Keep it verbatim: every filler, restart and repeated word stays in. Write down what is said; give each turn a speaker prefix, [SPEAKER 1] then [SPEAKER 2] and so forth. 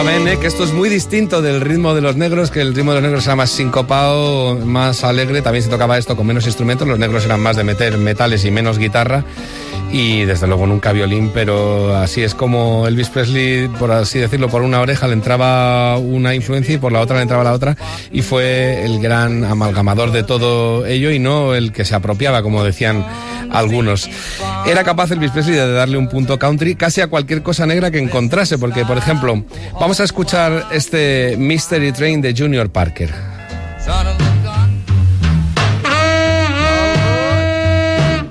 [SPEAKER 1] saben eh, que esto es muy distinto del ritmo de los negros, que el ritmo de los negros era más sincopado, más alegre. También se tocaba esto con menos instrumentos. Los negros eran más de meter metales y menos guitarra. Y desde luego nunca violín, pero así es como Elvis Presley, por así decirlo, por una oreja le entraba una influencia y por la otra le entraba la otra, y fue el gran amalgamador de todo ello y no el que se apropiaba, como decían algunos. Era capaz Elvis Presley de darle un punto country casi a cualquier cosa negra que encontrase, porque, por ejemplo, vamos a escuchar este Mystery Train de Junior Parker.